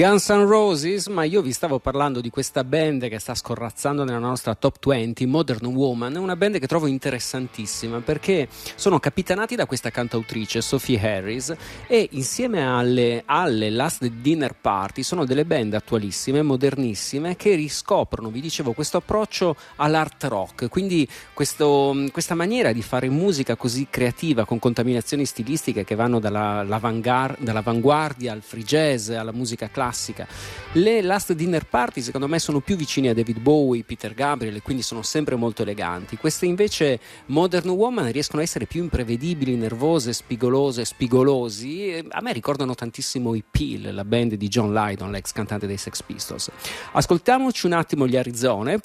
Guns N' Roses, ma io vi stavo parlando di questa band che sta scorrazzando nella nostra top 20, Modern Woman. È una band che trovo interessantissima perché sono capitanati da questa cantautrice Sophie Harris e insieme alle Last Dinner Party sono delle band attualissime, modernissime, che riscoprono, vi dicevo, questo approccio all'art rock, quindi questa maniera di fare musica così creativa, con contaminazioni stilistiche che vanno dall'avanguardia al free jazz, alla musica classica. Le Last Dinner Party secondo me sono più vicine a David Bowie, Peter Gabriel, e quindi sono sempre molto eleganti. Queste invece Modern Woman riescono a essere più imprevedibili, nervose, spigolose, spigolosi. A me ricordano tantissimo i Peel, la band di John Lydon, l'ex cantante dei Sex Pistols. Ascoltiamoci un attimo gli Arizona